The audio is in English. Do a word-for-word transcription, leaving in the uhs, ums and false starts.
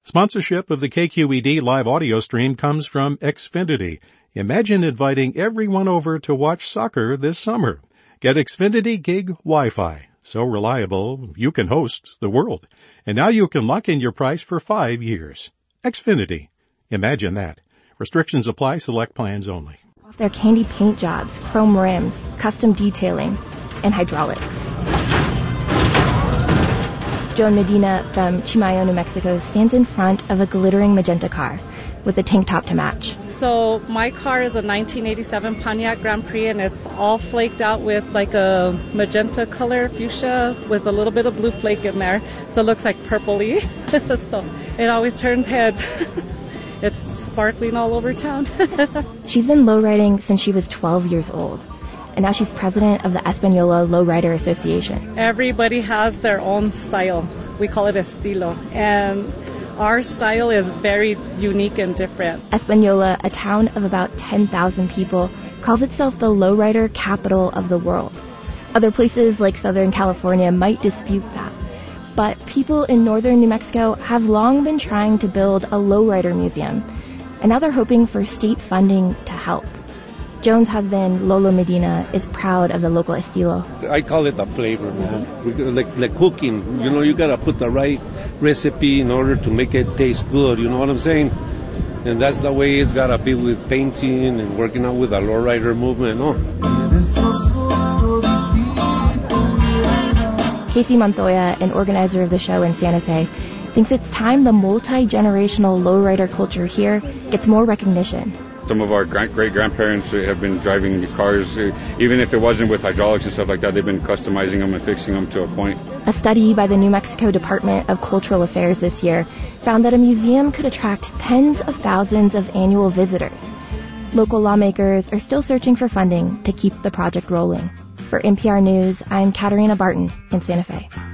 Sponsorship of the K Q E D live audio stream comes from Xfinity. Imagine inviting everyone over to watch soccer this summer. Get Xfinity Gig Wi-Fi. So reliable, you can host the world. And now you can lock in your price for five years. Xfinity. Imagine that. Restrictions apply. Select plans only. Their candy paint jobs, chrome rims, custom detailing, and hydraulics. Joan Medina from Chimayo, New Mexico, stands in front of a glittering magenta car with a tank top to match. So my car is a nineteen eighty-seven Pontiac Grand Prix, and it's all flaked out with like a magenta color, fuchsia, with a little bit of blue flake in there. So it looks like purpley. So it always turns heads. It's sparkling all over town. She's been lowriding since she was twelve years old. And now she's president of the Española Lowrider Association. Everybody has their own style. We call it estilo. And our style is very unique and different. Española, a town of about ten thousand people, calls itself the lowrider capital of the world. Other places like Southern California might dispute that. But people in northern New Mexico have long been trying to build a lowrider museum. And now they're hoping for state funding to help. Joan's husband, Lolo Medina, is proud of the local estilo. I call it a flavor, man. Like, like cooking, you know, you gotta put the right recipe in order to make it taste good, you know what I'm saying? And that's the way it's gotta be with painting and working out with the lowrider movement, no? Casey Montoya, an organizer of the show in Santa Fe, thinks it's time the multi-generational lowrider culture here gets more recognition. Some of our great-grandparents have been driving cars, even if it wasn't with hydraulics and stuff like that, they've been customizing them and fixing them to a point. A study by the New Mexico Department of Cultural Affairs this year found that a museum could attract tens of thousands of annual visitors. Local lawmakers are still searching for funding to keep the project rolling. For N P R News, I'm Katarina Barton in Santa Fe.